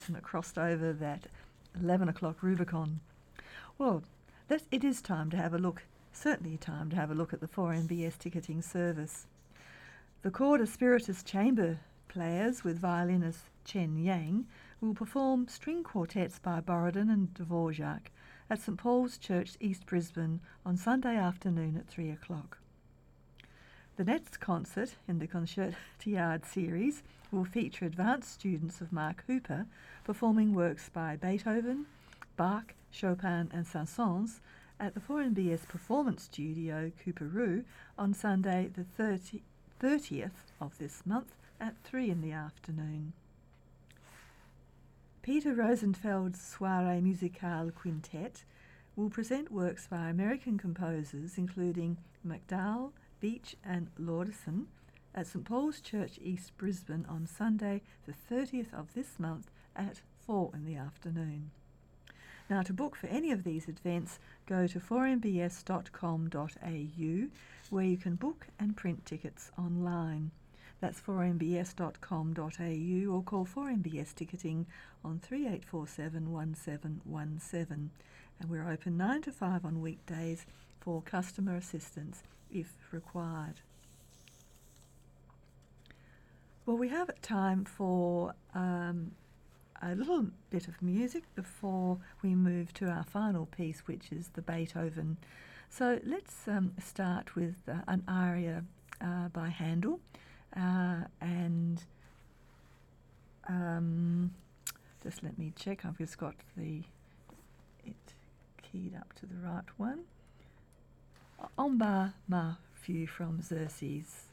and it crossed over that 11 o'clock Rubicon. Well, it is time to have a look, certainly time to have a look at the 4MBS ticketing service. The Corda Spiritus Chamber players with violinist Chen Yang will perform string quartets by Borodin and Dvorak at St Paul's Church, East Brisbane on Sunday afternoon at 3 o'clock. The next concert in the Concertiade series will feature advanced students of Mark Hooper performing works by Beethoven, Bach, Chopin and Saint-Saëns at the 4MBS Performance Studio, Coorparoo, on Sunday the 30th of this month at 3 in the afternoon. Peter Rosenfeld's Soirée Musicale Quintet will present works by American composers including MacDowell, Beach and Lauderson at St Paul's Church, East Brisbane on Sunday the 30th of this month at 4 in the afternoon. Now, to book for any of these events, go to 4mbs.com.au where you can book and print tickets online. That's 4mbs.com.au or call 4MBS Ticketing on 3847 1717. And we're open 9 to 5 on weekdays for customer assistance if required. Well, we have time for a little bit of music before we move to our final piece, which is the Beethoven. So let's start with an aria by Handel, and just let me check. I've just got it keyed up to the right one. En bas, ma fille from Xerxes.